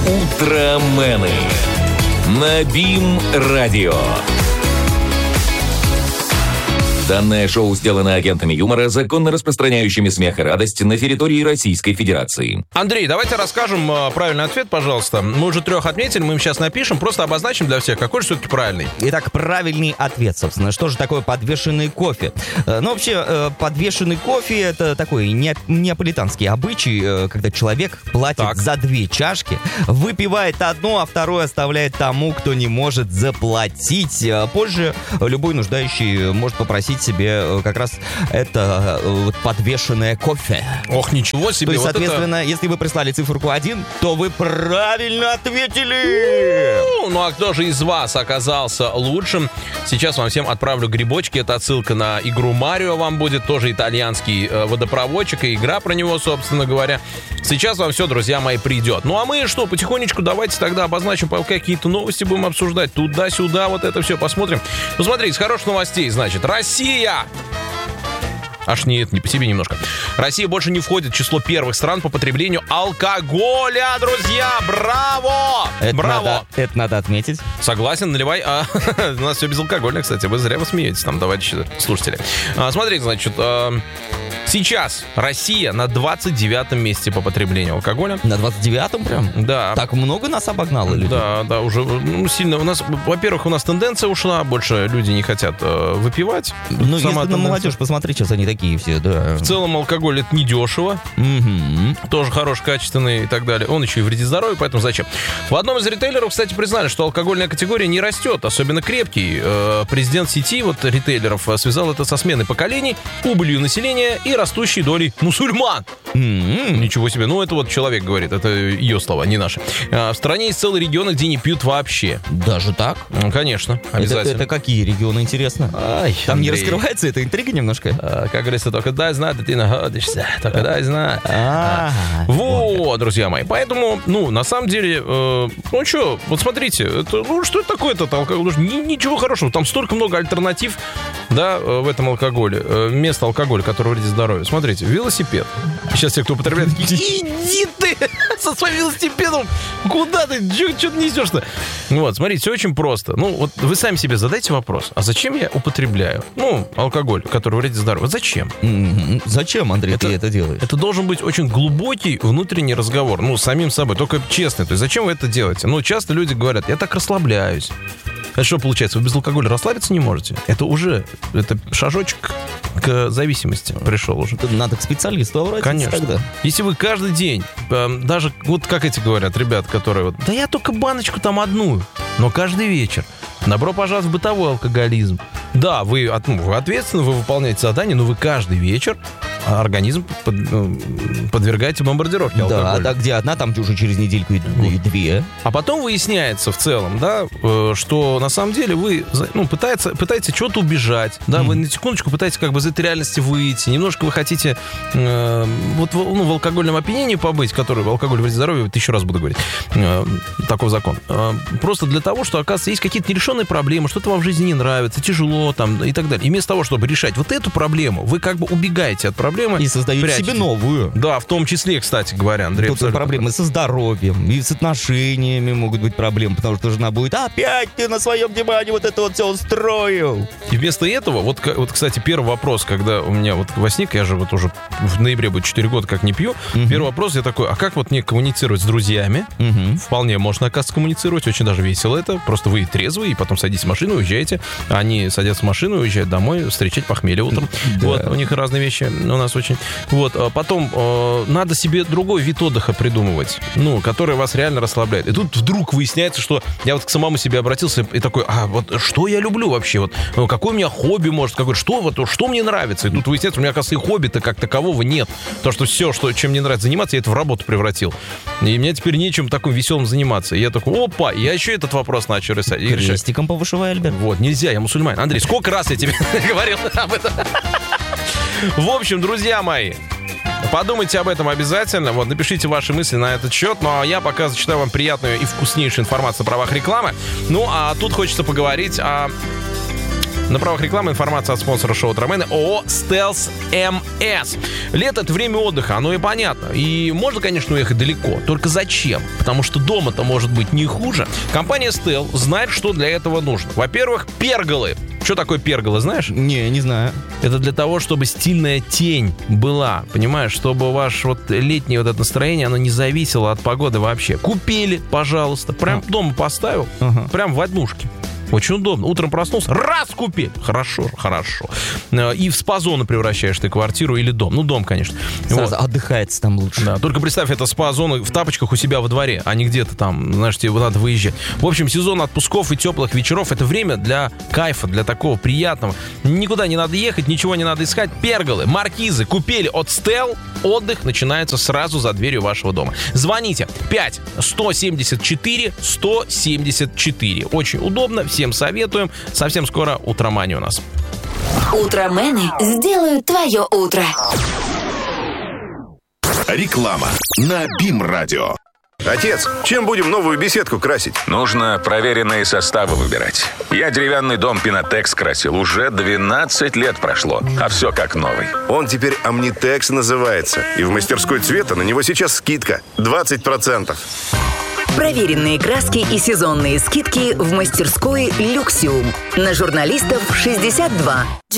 Утромены на БИМ-радио. Данное шоу сделано агентами юмора, законно распространяющими смех и радость на территории Российской Федерации. Андрей, давайте расскажем правильный ответ, пожалуйста. Мы уже 3 отметили, мы им сейчас напишем, просто обозначим для всех, какой же все-таки правильный. Итак, правильный ответ, собственно. Что же такое подвешенный кофе? Ну, вообще, подвешенный кофе — это такой неаполитанский обычай, когда человек платит за 2 чашки, выпивает одну, а вторую оставляет тому, кто не может заплатить. Позже любой нуждающий может попросить себе как раз это подвешенное кофе. Ох, ничего себе. То есть, соответственно, если вы прислали циферку 1, то вы правильно ответили. Ну, а кто же из вас оказался лучшим? Сейчас вам всем отправлю грибочки. Это отсылка на игру Марио вам будет. Тоже итальянский водопроводчик и игра про него, собственно говоря. Сейчас вам все, друзья мои, придет. Ну, а мы что, потихонечку давайте тогда обозначим, какие-то новости будем обсуждать. Туда-сюда, вот это все посмотрим. Ну, смотрите, с хороших новостей, значит, Россия! Аж нет, не по себе немножко. Россия больше не входит в число первых стран по потреблению алкоголя, друзья! Браво! Браво! Это надо отметить. Согласен, наливай. У нас все безалкогольно, кстати. Вы зря смеетесь, там, товарищи слушатели. Смотрите, значит, сейчас Россия на 29-м месте по потреблению алкоголя. На 29-м прям? Да. Так много нас обогнало людей? Да, уже сильно. У нас, во-первых, у нас тенденция ушла, больше люди не хотят выпивать. Ну, если на молодежь посмотри, сейчас они такие все, да. В целом алкоголь — это недешево. Тоже хороший, качественный и так далее. Он еще и вредит здоровью, поэтому зачем? В одном из ритейлеров, кстати, признали, что алкогольная категория не растет, особенно крепкий. Президент сети ритейлеров связал это со сменой поколений, убылью населения и растущей долей мусульман. Ничего себе. Ну, это человек говорит. Это ее слова, не наши. В стране есть целые регионы, где не пьют вообще. Даже так? Конечно, обязательно. Это какие регионы, интересно? Там не раскрывается эта интрига немножко? Как говорится, только дай знать, где ты находишься. Только дай знать. Вот, друзья мои. Поэтому, на самом деле, что, вот смотрите, что это такое-то алкоголь? Ничего хорошего. Там столько много альтернатив, да, в этом алкоголе. Вместо алкоголя, который вредит здоровью. Смотрите, велосипед. Сейчас те, кто употребляет, иди ты со своим велосипедом. Куда ты? Что ты несешь-то? Вот, смотрите, все очень просто. Вы сами себе задайте вопрос. А зачем я употребляю? Алкоголь, который вредит здоровью. Зачем? Зачем, Андрей, ты это делаешь? Это должен быть очень глубокий внутренний разговор. С самим собой. Только честный. То есть, зачем вы это делаете? Часто люди говорят, я так расслабляюсь. Это что получается? Вы без алкоголя расслабиться не можете? Это шажочек к зависимости пришел уже. Надо к специалисту обратиться. Конечно. Тогда. Если вы каждый день, даже как эти говорят ребят, которые да я только баночку там одну, но каждый вечер. Добро пожаловать в бытовой алкоголизм. Да, вы ответственны, вы выполняете задание, но вы каждый вечер организм подвергаете бомбардировке алкоголя. Да, где одна, там уже через недельку и 2. А потом выясняется в целом, да, что на самом деле вы пытаетесь чего-то убежать, да, вы на секундочку пытаетесь как бы из этой реальности выйти, немножко вы хотите в алкогольном опьянении побыть, который алкоголь вредит здоровью, еще раз буду говорить, такой закон. Просто для того, что, оказывается, есть какие-то нерешенные проблемы, что-то вам в жизни не нравится, тяжело там и так далее. И вместо того, чтобы решать вот эту проблему, вы как бы убегаете от проблемы. И создаете себе новую. Да, в том числе, кстати говоря, Андрей. Тут проблемы со здоровьем, и с отношениями могут быть проблемы, потому что жена будет: опять ты на своем диване вот это все устроил. И вместо этого, кстати, первый вопрос, когда у меня возник, я же уже в ноябре будет 4 года как не пью, первый вопрос я такой: а как мне коммуницировать с друзьями? Вполне можно, оказывается, коммуницировать, очень даже весело это, просто вы трезвые, и потом садитесь в машину, уезжаете, они садятся в машину, уезжают домой, встречать похмелье утром. Да. У них разные вещи, у нас очень. Потом надо себе другой вид отдыха придумывать, который вас реально расслабляет. И тут вдруг выясняется, что я к самому себе обратился и такой: что я люблю вообще? Какое у меня хобби, может, что мне нравится? И тут выясняется, у меня, оказывается, и хобби-то как такового нет. Потому что все, чем мне нравится заниматься, я это в работу превратил. И мне теперь нечем таким веселым заниматься. И я такой: опа, я еще этот вопрос начал решать. Крестиком повышивай, Альберт. Нельзя, я мусульманин. Андрей, сколько раз я тебе говорил об этом? В общем, друзья мои, подумайте об этом обязательно. Напишите ваши мысли на этот счет. Ну, а я пока зачитаю вам приятную и вкуснейшую информацию о правах рекламы. А тут хочется поговорить о На правах рекламы информация от спонсора шоу «Утромены» ООО «Стелс МС». Лето — это время отдыха, оно и понятно. И можно, конечно, уехать далеко. Только зачем? Потому что дома-то может быть не хуже. Компания «Стел» знает, что для этого нужно. Во-первых, перголы. Что такое пергола, знаешь? Не знаю. Это для того, чтобы стильная тень была, понимаешь, чтобы ваше вот летнее вот это настроение, оно не зависело от погоды вообще. Купили, пожалуйста, прям дома поставил, прям в однушке. Очень удобно. Утром проснулся, раз купи. Хорошо. И в спа-зону превращаешь ты квартиру или дом. Ну, дом, конечно. Сразу отдыхается там лучше. Да, только представь, это спа-зона в тапочках у себя во дворе, а не где-то там, знаешь, тебе надо выезжать. В общем, сезон отпусков и теплых вечеров — это время для кайфа, для такого приятного. Никуда не надо ехать, ничего не надо искать. Перголы, маркизы купили от Стел. Отдых начинается сразу за дверью вашего дома. Звоните 5-174-174. Очень удобно, всем советуем. Совсем скоро «Утромания» у нас. Утромены сделают твое утро. Реклама на БИМ-радио. Отец, чем будем новую беседку красить? Нужно проверенные составы выбирать. Я деревянный дом Пинотекс красил. Уже 12 лет прошло, а все как новый. Он теперь Omnitex называется. И в мастерской цвета на него сейчас скидка 20%. Проверенные краски и сезонные скидки в мастерской «Люксиум». На журналистов 62.